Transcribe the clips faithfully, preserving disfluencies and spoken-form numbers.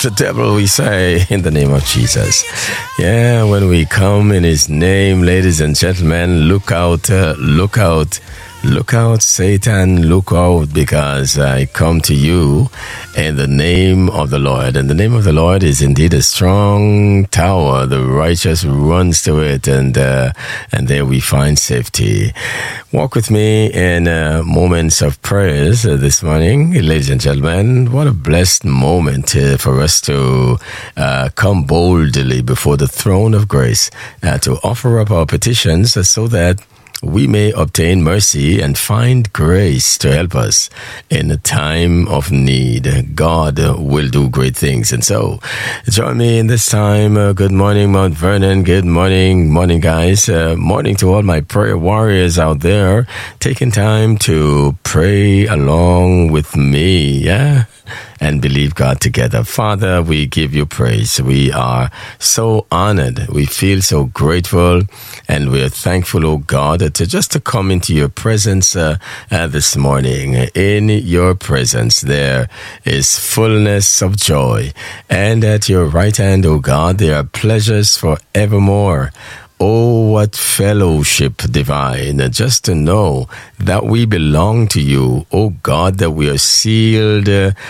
the devil, we say, in the name of Jesus. Yeah, when we come in his name, ladies and gentlemen, look out, uh, look out. Look out, Satan, look out, because I come to you in the name of the Lord. And the name of the Lord is indeed a strong tower. The righteous runs to it, and uh, and there we find safety. Walk with me in uh, moments of prayers uh, this morning, ladies and gentlemen. What a blessed moment uh, for us to uh, come boldly before the throne of grace uh, to offer up our petitions uh, so that we may obtain mercy and find grace to help us in a time of need. God uh, will do great things. And so, join me in this time. Uh, good morning, Mount Vernon. Good morning, morning, guys. Uh, morning to all my prayer warriors out there, taking time to pray along with me. Yeah. And believe God together. Father, we give you praise. We are so honored. We feel so grateful, and we are thankful, oh God, to just to come into your presence uh, uh, this morning. In your presence, there is fullness of joy, and at your right hand, oh God, there are pleasures forevermore. Oh, what fellowship divine, just to know that we belong to you, oh God, that we are sealed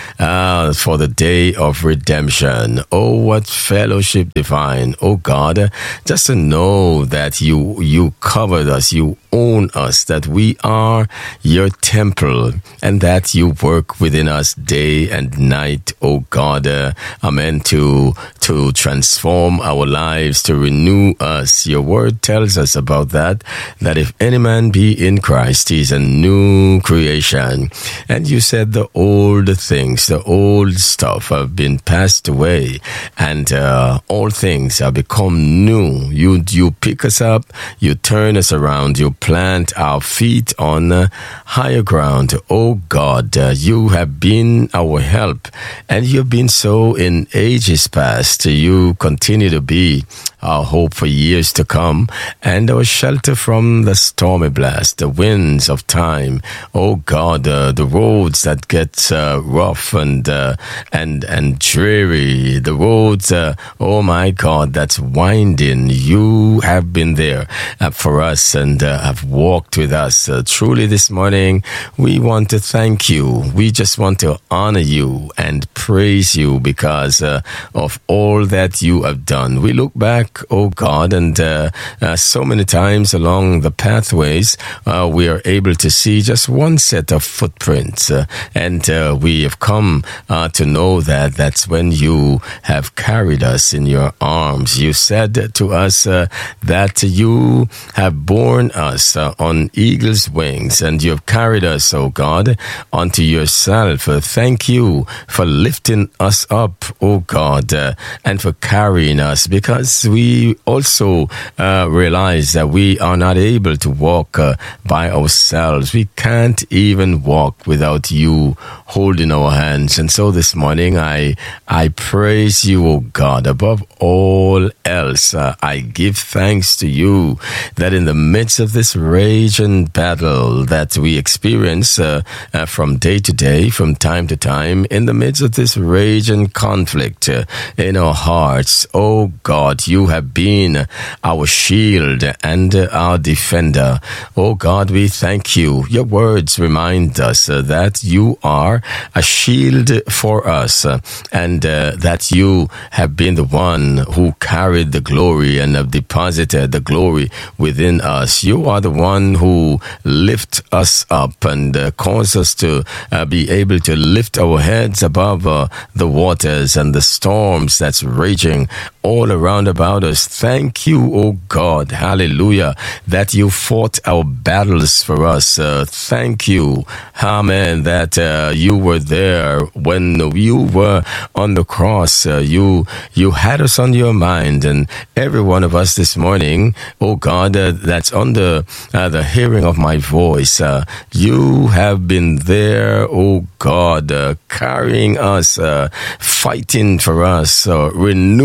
uh, for the day of redemption. Oh, what fellowship divine, oh God, just to know that you you covered us, you own us, that we are your temple, and that you work within us day and night, oh God, uh, amen, to, to transform our lives, to renew us. Your word tells us about that, that if any man be in Christ, he is a new creation. And you said the old things, the old stuff have been passed away, and uh, all things have become new. You, you pick us up, you turn us around, you plant our feet on uh, higher ground. Oh God, uh, you have been our help, and you've been so in ages past. You continue to be our hope for years to come, and our shelter from the stormy blast, the winds of time. Oh God, uh, the roads that get uh, rough and uh, and and dreary, the roads, uh, oh my God, that's winding. You have been there uh, for us, and uh, have walked with us. Uh, truly this morning, we want to thank you. We just want to honor you and praise you because uh, of all that you have done. We look back, oh God, and uh, uh, so many times along the pathways, uh, we are able to see just one set of footprints, uh, and uh, we have come uh, to know that that's when you have carried us in your arms. You said to us uh, that you have borne us uh, on eagle's wings, and you have carried us, oh God, unto yourself. Uh, thank you for lifting us up, oh God, uh, and for carrying us, because we also uh, realize that we are not able to walk uh, by ourselves. We can't even walk without you holding our hands. And so this morning, I I praise you, oh God, above all else. Uh, I give thanks to you that in the midst of this rage and battle that we experience uh, uh, from day to day, from time to time, in the midst of this rage and conflict uh, in our hearts, oh God, you have been our shield and uh, our defender. Oh God, we thank you. Your words remind us uh, that you are a shield for us, uh, and uh, that you have been the one who carried the glory and have deposited the glory within us. You are the one who lift us up and uh, cause us to uh, be able to lift our heads above uh, the waters and the storms that's raging all around about us. Thank you, oh God, hallelujah, that you fought our battles for us. Uh, thank you, amen, that uh, you were there when you were on the cross. Uh, you you had us on your mind, and every one of us this morning, oh God, uh, that's under uh, the hearing of my voice, uh, you have been there, oh God, uh, carrying us, uh, fighting for us, uh, renewing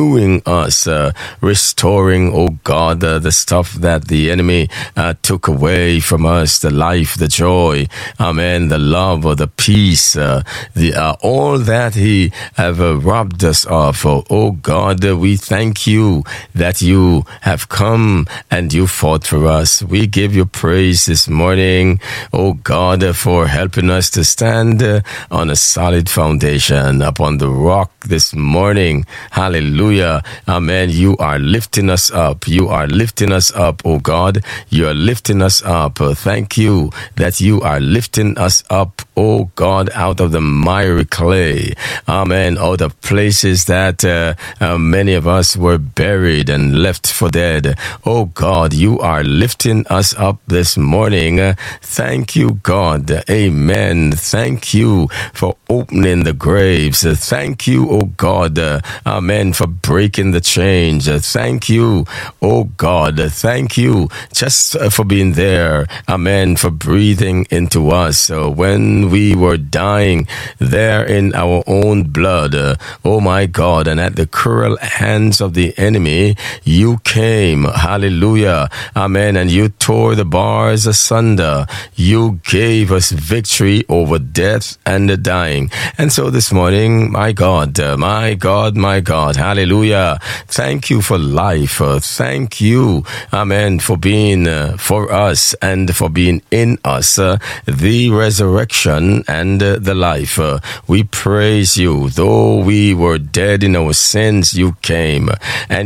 us, uh, restoring, oh God, uh, the stuff that the enemy uh, took away from us, the life, the joy, amen, the love, or the peace, uh, the uh, all that he have uh, robbed us of. Oh, oh God, uh, we thank you that you have come and you fought for us. We give you praise this morning, oh God, uh, for helping us to stand uh, on a solid foundation upon the rock this morning. Hallelujah. Amen. You are lifting us up. You are lifting us up, oh God. You are lifting us up. Uh, thank you that you are lifting us up, oh God, out of the miry clay. Amen. Out of places that uh, uh, many of us were buried and left for dead. Oh God, you are lifting us up this morning. Uh, thank you, God. Amen. Thank you for opening the graves. Uh, thank you, oh God. Uh, amen. For breaking the chains. Uh, thank you, oh God. Uh, thank you just uh, for being there. Amen. For breathing into us uh, when we were dying there in our own blood. Uh, oh my God. And at the cruel hands of the enemy, you came. Hallelujah. Amen. And you tore the bars asunder. You gave us victory over death and the dying. And so this morning, my God, uh, my God, my God, hallelujah. Thank you for life. Uh, thank you, amen, for being uh, for us and for being in us, uh, the resurrection and uh, the life. Uh, we praise you. Though we were dead in our sins, you came and